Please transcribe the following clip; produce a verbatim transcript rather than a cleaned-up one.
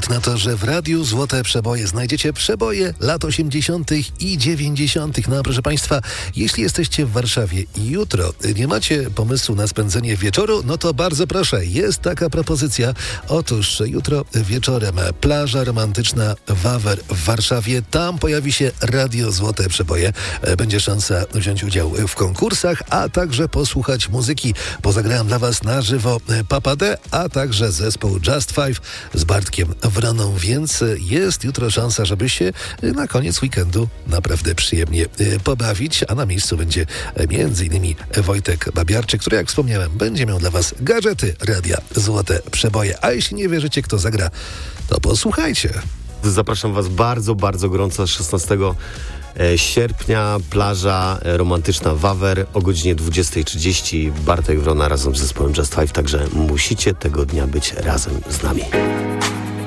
dowód na to, że w Radiu Złote Przeboje znajdziecie przeboje lat osiemdziesiątych i dziewięćdziesiątych. No a proszę Państwa, jeśli jesteście w Warszawie i jutro nie macie pomysłu na spędzenie wieczoru, no to bardzo proszę, jest taka propozycja. Otóż jutro wieczorem plaża romantyczna Wawer w Warszawie. Tam pojawi się Radio Złote Przeboje. Będzie szansa wziąć udział w konkursach, a także posłuchać muzyki. Pozagrałem dla Was na żywo Papa D, a także zespół Just Five z Bartkiem Wroną, więc jest jutro szansa, żeby się na koniec weekendu naprawdę przyjemnie pobawić, a na miejscu będzie między innymi Wojtek Babiarczyk, który, jak wspomniałem, będzie miał dla Was gadżety Radia Złote Przeboje. A jeśli nie wierzycie, kto zagra, to posłuchajcie. Zapraszam Was bardzo, bardzo gorąco szesnastego sierpnia, plaża romantyczna Wawer o godzinie dwudziestej trzydzieści. Bartek Wrona razem z zespołem Just Five, także musicie tego dnia być razem z nami.